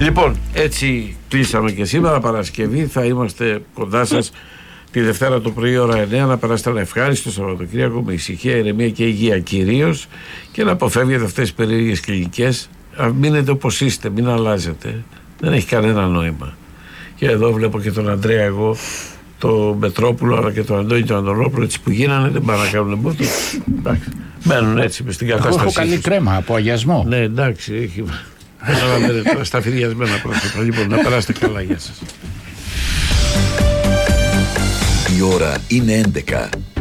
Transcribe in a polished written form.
Λοιπόν, έτσι κλείσαμε και σήμερα. Παρασκευή θα είμαστε κοντά σας τη Δευτέρα το πρωί ώρα 9. Να περάσετε ένα ευχάριστο Σαββατοκύριακο με ησυχία, ηρεμία και υγεία κυρίως, και να αποφεύγετε αυτές τις περίεργες κλινικές. Μείνετε όπως είστε, μην αλλάζετε. Δεν έχει κανένα νόημα. Και εδώ βλέπω και τον Αντρέα εγώ, τον Πετρόπουλο, αλλά και τον Αντώνη τον Αντωνόπουλο, έτσι που γίνανε, δεν πάνε να κάνουν μπούτο. Μένουν έτσι στην κατάσταση. Έχω καλή κρέμα από αγιασμό. Ναι, εντάξει, έχει. Τώρα στα φυριασμένα πρόσωπα. Λοιπόν, να περάσετε καλά, γεια σας. Η ώρα είναι 11.